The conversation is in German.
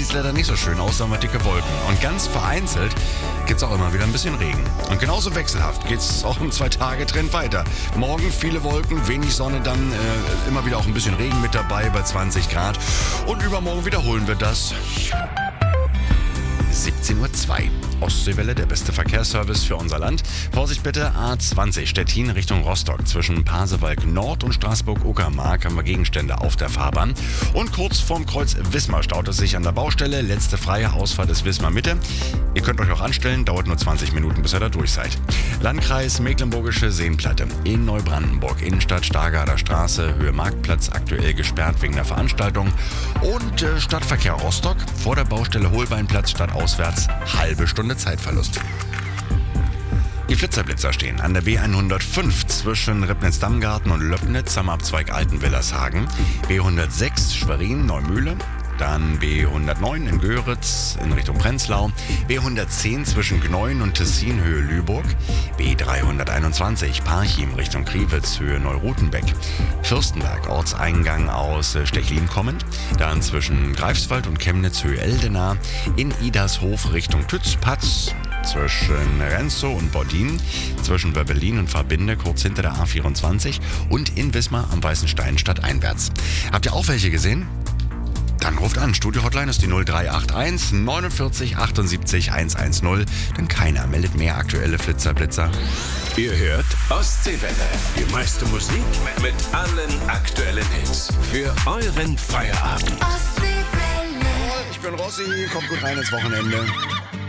es leider nicht so schön aus, sondern dicke Wolken. Und ganz vereinzelt gibt es auch immer wieder ein bisschen Regen. Und genauso wechselhaft geht es auch im 2-Tage-Trend weiter. Morgen viele Wolken, wenig Sonne, dann immer wieder auch ein bisschen Regen mit dabei bei 20 Grad. Und übermorgen wiederholen wir das. 17:02 Uhr. Ostseewelle, der beste Verkehrsservice für unser Land. Vorsicht bitte, A20 Stettin Richtung Rostock. Zwischen Pasewalk Nord und Straßburg-Uckermark haben wir Gegenstände auf der Fahrbahn. Und kurz vorm Kreuz Wismar staut es sich an der Baustelle. Letzte freie Ausfahrt ist Wismar Mitte. Ihr könnt euch auch anstellen, dauert nur 20 Minuten, bis ihr da durch seid. Landkreis Mecklenburgische Seenplatte. In Neubrandenburg, Innenstadt Stargarder Straße, Höhe Marktplatz, aktuell gesperrt wegen der Veranstaltung. Und Stadtverkehr Rostock, vor der Baustelle Holbeinplatz, stadtauswärts, halbe Stunde Zeitverlust. Die Flitzerblitzer stehen an der B105 zwischen Ribnitz-Dammgarten und Löbnitz am Abzweig Altenwillershagen, B106 Schwerin-Neumühle, dann B109 in Göritz in Richtung Prenzlau, B110 zwischen Gneuen und Tessin Höhe Lüburg, B321 Parchim Richtung Kriwitz Höhe Neurutenbeck, Fürstenberg Ortseingang aus Stechlin kommend, dann zwischen Greifswald und Chemnitz Höhe Eldena, in Idarshof Richtung Tützpatz, zwischen Renzow und Bordin, zwischen Wöbbelin und Verbinde kurz hinter der A24 und in Wismar am Weißen Stein stadteinwärts. Habt ihr auch welche gesehen? Dann ruft an. Studio-Hotline ist die 0381 49 78 110, denn keiner meldet mehr aktuelle Flitzer-Blitzer. Ihr hört Ostseewelle. Die meiste Musik mit allen aktuellen Hits. Für euren Feierabend. Ich bin Rossi, kommt gut rein ins Wochenende.